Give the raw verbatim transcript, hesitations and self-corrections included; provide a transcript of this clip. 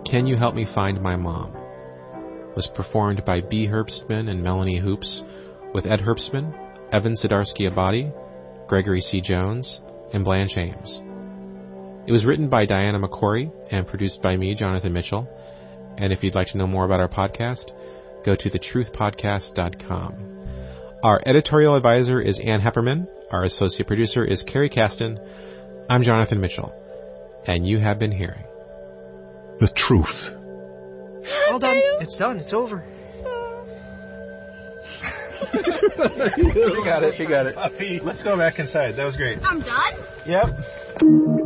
Can You Help Me Find My Mom? Was performed by B. Herbstman and Melanie Hoops, with Ed Herbstman, Evan Zdarsky-Abadi, Gregory C. Jones, and Blanche Ames. It was written by Diana McCory and produced by me, Jonathan Mitchell. And if you'd like to know more about our podcast, go to the truth podcast dot com. Our editorial advisor is Ann Hepperman. Our associate producer is Carrie Caston. I'm Jonathan Mitchell, and you have been hearing The Truth. All done. It's done. It's over. You got it. You got it. Let's go back inside. That was great. I'm done? Yep.